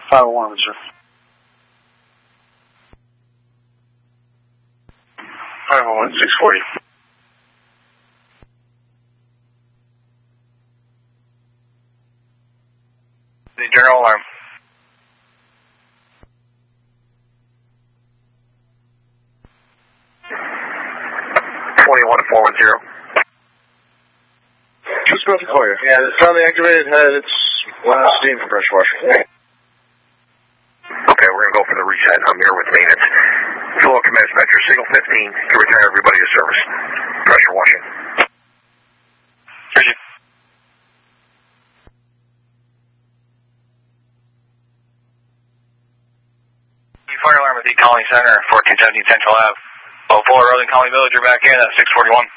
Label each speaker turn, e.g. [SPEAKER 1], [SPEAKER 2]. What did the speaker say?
[SPEAKER 1] 501, sir. 501, 640.
[SPEAKER 2] The general alarm. 21410.
[SPEAKER 1] Just about to call you. Yeah, it's finally activated. It's one steam for pressure washing.
[SPEAKER 2] Okay, we're going to go for the reset. I'm here with maintenance. Fuel commence measure, signal 15. Can return everybody to service. Pressure washing. Thank you. Fire alarm at the Colony Center, 1417 Central Ave. 04 Road and Colony Village, you're back in at 641.